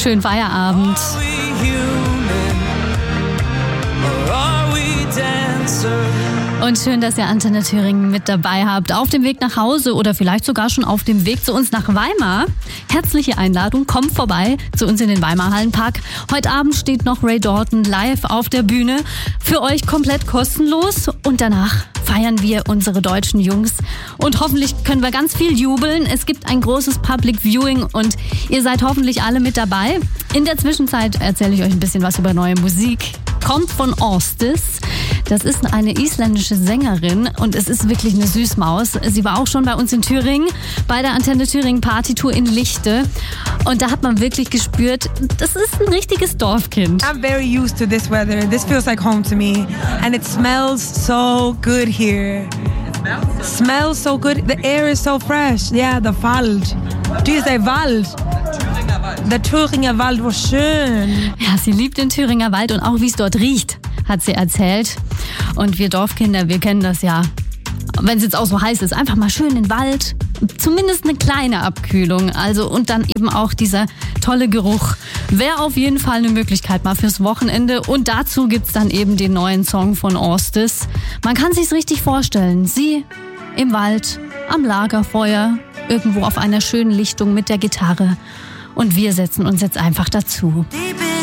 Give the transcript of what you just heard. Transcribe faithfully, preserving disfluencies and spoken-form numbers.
Schönen Feierabend. Und schön, dass ihr Antenne Thüringen mit dabei habt. Auf dem Weg nach Hause oder vielleicht sogar schon auf dem Weg zu uns nach Weimar. Herzliche Einladung, kommt vorbei zu uns in den Weimar Hallenpark. Heute Abend steht noch Ray Dalton live auf der Bühne. Für euch komplett kostenlos. Und danach feiern wir unsere deutschen Jungs. Und hoffentlich können wir ganz viel jubeln. Es gibt ein großes Public Viewing und ihr seid hoffentlich alle mit dabei. In der Zwischenzeit erzähle ich euch ein bisschen was über neue Musik. Kommt von Ostis. Das ist eine isländische Sängerin und es ist wirklich eine Süßmaus. Sie war auch schon bei uns in Thüringen, bei der Antenne Thüringen Partytour in Lichte. Und da hat man wirklich gespürt, das ist ein richtiges Dorfkind. I'm very used to this weather. This feels like home to me. And it smells so good here. It smells so good. The air is so fresh. Yeah, the Wald. Do you say Wald? Der Thüringer Wald war schön. Ja, sie liebt den Thüringer Wald und auch wie es dort riecht, hat sie erzählt. Und wir Dorfkinder, wir kennen das ja. Wenn es jetzt auch so heiß ist, einfach mal schön in den Wald. Zumindest eine kleine Abkühlung. Also und dann eben auch dieser tolle Geruch. Wäre auf jeden Fall eine Möglichkeit mal fürs Wochenende. Und dazu gibt's dann eben den neuen Song von Ostis. Man kann sich's richtig vorstellen. Sie im Wald, am Lagerfeuer, irgendwo auf einer schönen Lichtung mit der Gitarre. Und wir setzen uns jetzt einfach dazu.